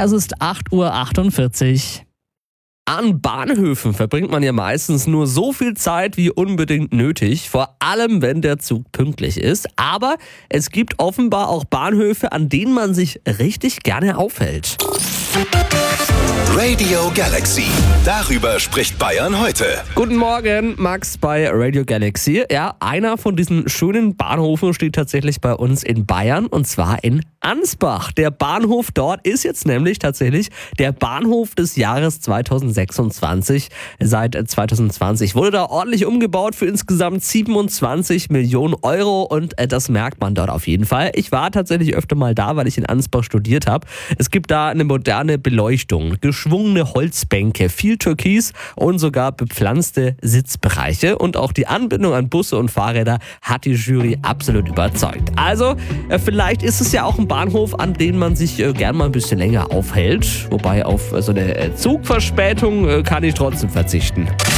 Es ist 8:48 Uhr. An Bahnhöfen verbringt man ja meistens nur so viel Zeit wie unbedingt nötig, vor allem wenn der Zug pünktlich ist. Aber es gibt offenbar auch Bahnhöfe, an denen man sich richtig gerne aufhält. Radio Galaxy. Darüber spricht Bayern heute. Guten Morgen, Max bei Radio Galaxy. Ja, einer von diesen schönen Bahnhöfen steht tatsächlich bei uns in Bayern, und zwar in Ansbach. Der Bahnhof dort ist jetzt nämlich tatsächlich der Bahnhof des Jahres 2026. Seit 2020 wurde da ordentlich umgebaut für insgesamt 27 Millionen Euro, und das merkt man dort auf jeden Fall. Ich war tatsächlich öfter mal da, weil ich in Ansbach studiert habe. Es gibt da eine moderne Beleuchtung, geschwungene Holzbänke, viel Türkis und sogar bepflanzte Sitzbereiche. Und auch die Anbindung an Busse und Fahrräder hat die Jury absolut überzeugt. Also, vielleicht ist es ja auch ein Bahnhof, an dem man sich gern mal ein bisschen länger aufhält. Wobei auf so eine Zugverspätung kann ich trotzdem verzichten.